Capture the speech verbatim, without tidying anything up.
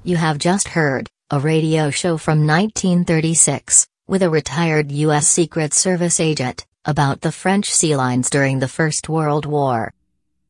You have just heard a radio show from nineteen thirty-six, with a retired U S Secret Service agent, about the French sea lines during the First World War.